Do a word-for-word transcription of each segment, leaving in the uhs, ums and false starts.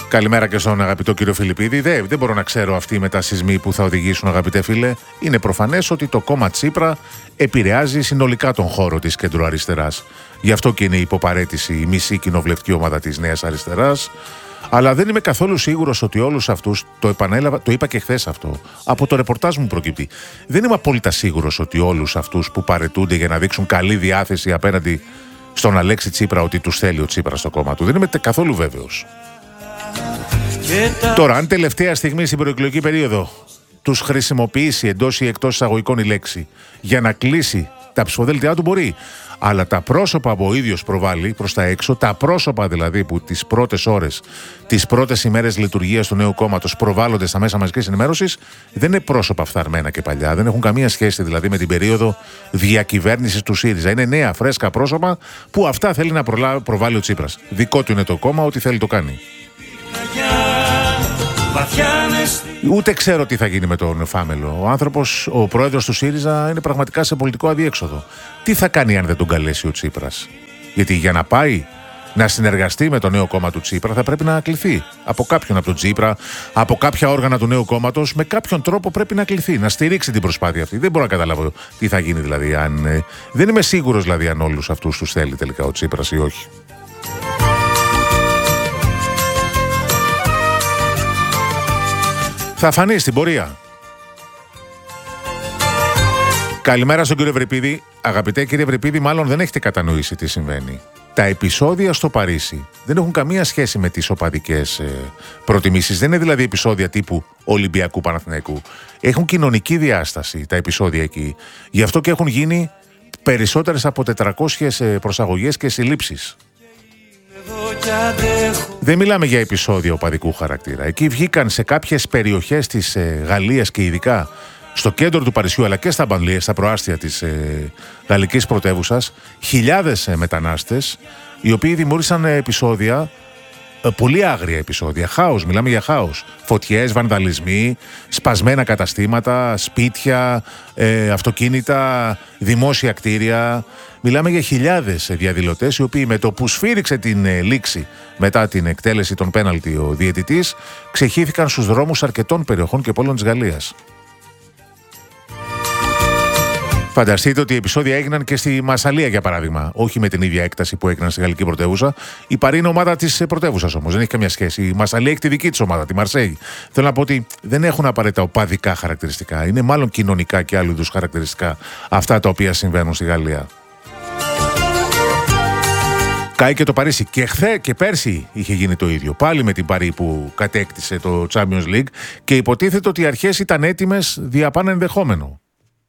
Καλημέρα και στον αγαπητό κύριο Φιλιππίδη. Δεν, δεν μπορώ να ξέρω αυτοί οι μετασυσμοί που θα οδηγήσουν, αγαπητέ φίλε. Είναι προφανές ότι το κόμμα Τσίπρα επηρεάζει συνολικά τον χώρο της κεντροαριστεράς. Γι' αυτό και είναι υποπαρέτηση η μισή κοινοβουλευτική ομάδα της Νέας Αριστεράς. Αλλά δεν είμαι καθόλου σίγουρος ότι όλους αυτούς, το επανέλαβα, το είπα και χθες αυτό, από το ρεπορτάζ μου προκύπτει. Δεν είμαι απόλυτα σίγουρος ότι όλους αυτούς που παρετούνται για να δείξουν καλή διάθεση απέναντι στον Αλέξη Τσίπρα, ότι τους θέλει ο Τσίπρας στο κόμμα του. Δεν είμαι καθόλου βέβαιος. Τώρα, αν τελευταία στιγμή στην προεκλογική περίοδο τους χρησιμοποιήσει εντός ή εκτός εισαγωγικών η λέξη για να κλείσει τα ψηφοδέλτια του, μπορεί. Αλλά τα πρόσωπα που ο ίδιος προβάλλει προς τα έξω, τα πρόσωπα δηλαδή που τις πρώτες ώρες, τις πρώτες ημέρες λειτουργίας του νέου κόμματος προβάλλονται στα μέσα μαζικής ενημέρωσης, δεν είναι πρόσωπα φθαρμένα και παλιά. Δεν έχουν καμία σχέση δηλαδή με την περίοδο διακυβέρνησης του ΣΥΡΙΖΑ. Είναι νέα, φρέσκα πρόσωπα που αυτά θέλει να προβάλλει ο Τσίπρας. Δικό του είναι το κόμμα, ό,τι θέλει το κάνει. Ούτε ξέρω τι θα γίνει με τον Φάμελο. Ο άνθρωπος, ο πρόεδρος του ΣΥΡΙΖΑ, είναι πραγματικά σε πολιτικό αδιέξοδο. Τι θα κάνει αν δεν τον καλέσει ο Τσίπρας? Γιατί για να πάει να συνεργαστεί με το νέο κόμμα του Τσίπρα θα πρέπει να κληθεί από κάποιον, από τον Τσίπρα, από κάποια όργανα του νέου κόμματος. Με κάποιον τρόπο πρέπει να κληθεί, να στηρίξει την προσπάθεια αυτή. Δεν μπορώ να καταλάβω τι θα γίνει δηλαδή. Αν, ε, δεν είμαι σίγουρος δηλαδή αν όλους αυτούς τους θέλει τελικά ο Τσίπρας ή όχι. Θα φανεί στην πορεία. Καλημέρα στον κύριο Ευρυπίδη. Αγαπητέ κύριε Ευρυπίδη, μάλλον δεν έχετε κατανοήσει τι συμβαίνει. Τα επεισόδια στο Παρίσι δεν έχουν καμία σχέση με τις οπαδικές ε, προτιμήσεις. Δεν είναι δηλαδή επεισόδια τύπου Ολυμπιακού Παναθηναϊκού. Έχουν κοινωνική διάσταση τα επεισόδια εκεί. Γι' αυτό και έχουν γίνει περισσότερες από τετρακόσιες προσαγωγές και συλλήψεις. Δεν μιλάμε για επεισόδια οπαδικού χαρακτήρα. Εκεί βγήκαν σε κάποιες περιοχές της ε, Γαλλίας και ειδικά στο κέντρο του Παρισιού, αλλά και στα μπανλιέ, στα προάστια της ε, γαλλικής πρωτεύουσας, χιλιάδες ε, μετανάστες, οι οποίοι δημιούργησαν ε, επεισόδια, ε, πολύ άγρια επεισόδια, χάος, μιλάμε για χάος. Φωτιές, βανδαλισμοί, σπασμένα καταστήματα, σπίτια, ε, αυτοκίνητα, δημόσια κτίρια. Μιλάμε για χιλιάδες διαδηλωτές, οι οποίοι με το που σφύριξε την ε, λήξη μετά την εκτέλεση των πέναλτι ο διαιτητής, ξεχύθηκαν στους δρόμους αρκετών περιοχών και πόλεων της Γαλλίας. Φανταστείτε ότι οι επεισόδια έγιναν και στη Μασσαλία, για παράδειγμα. Όχι με την ίδια έκταση που έγιναν στη γαλλική πρωτεύουσα. Η Παρί είναι ομάδα της πρωτεύουσας όμως. Δεν έχει καμία σχέση. Η Μασσαλία έχει τη δική της ομάδα, τη Μαρσέη. Θέλω να πω ότι δεν έχουν απαραίτητα οπαδικά χαρακτηριστικά. Είναι μάλλον κοινωνικά και άλλου είδους χαρακτηριστικά αυτά τα οποία συμβαίνουν στη Γαλλία. Κάει και το Παρίσι. Και χθε και πέρσι είχε γίνει το ίδιο. Πάλι με την Παρί που κατέκτησε το Champions League και υποτίθεται ότι οι αρχές ήταν έτοιμες δια παν ενδεχόμενο.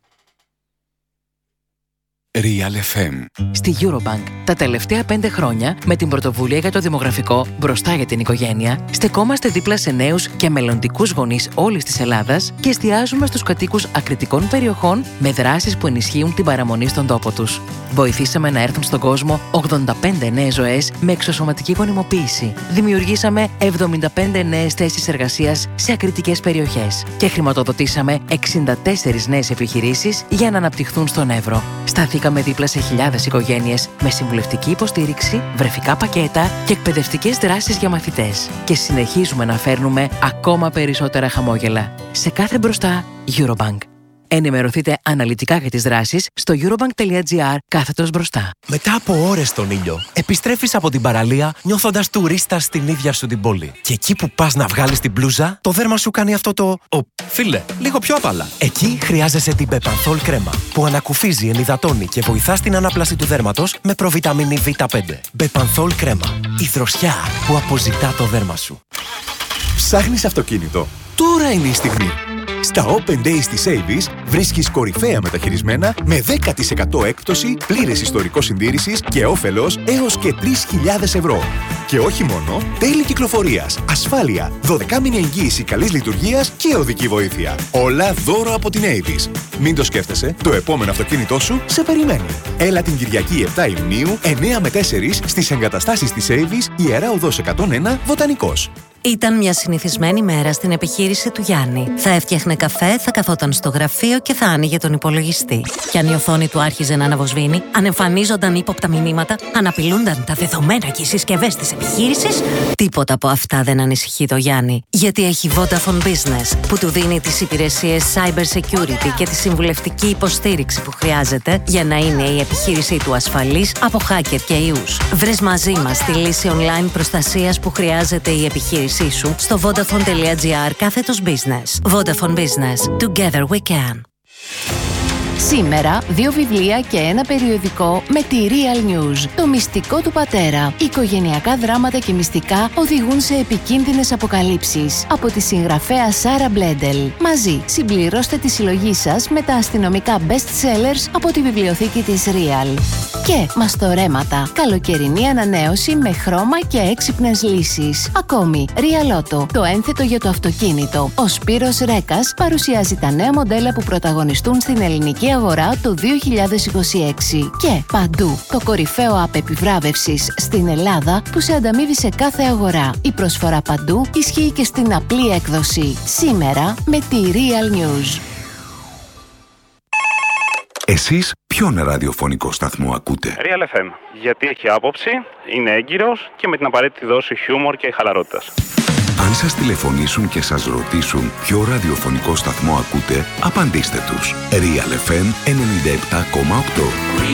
Real εφ εμ. Στη Eurobank, τα τελευταία πέντε χρόνια, με την πρωτοβουλία για το δημογραφικό μπροστά για την οικογένεια, στεκόμαστε δίπλα σε νέους και μελλοντικούς γονείς όλης της Ελλάδας και εστιάζουμε στους κατοίκους ακριτικών περιοχών με δράσεις που ενισχύουν την παραμονή στον τόπο τους. Βοηθήσαμε να έρθουν στον κόσμο ογδόντα πέντε νέες ζωές με εξωσωματική γονιμοποίηση. Δημιουργήσαμε εβδομήντα πέντε νέες θέσεις εργασίας σε ακριτικές περιοχές και χρηματοδοτήσαμε εξήντα τέσσερις νέες επιχειρήσεις για να αναπτυχθούν στον Εύρο. Σταθήκαμε δίπλα σε χιλιάδες οικογένειες με συμβουλευτική υποστήριξη, βρεφικά πακέτα και εκπαιδευτικές δράσεις για μαθητές. Και συνεχίζουμε να φέρνουμε ακόμα περισσότερα χαμόγελα. Σε κάθε μπροστά, Eurobank. Ενημερωθείτε αναλυτικά για τις δράσεις στο eurobank.gr κάθετος μπροστά. Μετά από ώρες στον ήλιο, επιστρέφεις από την παραλία νιώθοντας τουρίστας στην ίδια σου την πόλη. Και εκεί που πας να βγάλεις την μπλούζα, το δέρμα σου κάνει αυτό το «Ω, φίλε, λίγο πιο απαλά». Εκεί χρειάζεσαι την Bepanthol κρέμα, που ανακουφίζει, ενυδατώνει και βοηθά στην ανάπλαση του δέρματος με προβιταμίνη βι πέντε. Bepanthol κρέμα. Η δροσιά που αποζητά το δέρμα σου. Ψάχνεις αυτοκίνητο? Τώρα είναι η στιγμή. Στα Open Days της Avis βρίσκεις κορυφαία μεταχειρισμένα με δέκα τοις εκατό έκπτωση, πλήρες ιστορικό συντήρησης και όφελος έως και τρεις χιλιάδες ευρώ. Και όχι μόνο, τέλη κυκλοφορίας, ασφάλεια, δωδεκάμηνη εγγύηση καλής λειτουργίας και οδική βοήθεια. Όλα δώρο από την Avis. Μην το σκέφτεσαι, το επόμενο αυτοκίνητό σου σε περιμένει. Έλα την Κυριακή επτά Ιουνίου, εννιά με τέσσερα στις εγκαταστάσεις της Avis, Ιερά Οδός εκατόν ένα, Βοτανικός. Ήταν μια συνηθισμένη μέρα στην επιχείρηση του Γιάννη. Θα έφτιαχνε καφέ, θα καθόταν στο γραφείο και θα άνοιγε τον υπολογιστή. Κι αν η οθόνη του άρχιζε να αναβοσβήνει, αν εμφανίζονταν ύποπτα μηνύματα, αν απειλούνταν τα δεδομένα και οι συσκευές της επιχείρησης, τίποτα από αυτά δεν ανησυχεί το Γιάννη. Γιατί έχει Vodafone Business, που του δίνει τις υπηρεσίες cyber security και τη συμβουλευτική υποστήριξη που χρειάζεται για να είναι η επιχείρησή του ασφαλής από hacker και ιούς. Βρες μαζί μας τη λύση online προστασίας που χρειάζεται η επιχείρησή σου στο vodafone.gr κάθετος business. Vodafone Business. Together we can. Σήμερα, δύο βιβλία και ένα περιοδικό με τη Real News. Το μυστικό του πατέρα. Οικογενειακά δράματα και μυστικά οδηγούν σε επικίνδυνες αποκαλύψεις. Από τη συγγραφέα Σάρα Μπλέντελ. Μαζί, συμπληρώστε τη συλλογή σας με τα αστυνομικά best sellers από τη βιβλιοθήκη της Real. Και μαστορέματα. Καλοκαιρινή ανανέωση με χρώμα και έξυπνες λύσεις. Ακόμη, Real Auto. Το ένθετο για το αυτοκίνητο. Ο Σπύρος Ρέκας παρουσιάζει τα νέα μοντέλα που πρωταγωνιστούν στην ελληνική αγορά το δύο χιλιάδες είκοσι έξι. Και παντού, το κορυφαίο app επιβράβευσης στην Ελλάδα που σε ανταμείβει σε κάθε αγορά. Η προσφορά παντού ισχύει και στην απλή έκδοση. Σήμερα με τη Real News. Εσείς ποιον ραδιοφωνικό σταθμό ακούτε? Real εφ εμ. Γιατί έχει άποψη, είναι έγκυρος και με την απαραίτητη δόση χιούμορ και χαλαρότητας. Αν σας τηλεφωνήσουν και σας ρωτήσουν ποιο ραδιοφωνικό σταθμό ακούτε, απαντήστε τους. Real εφ εμ ενενήντα επτά κόμμα οκτώ.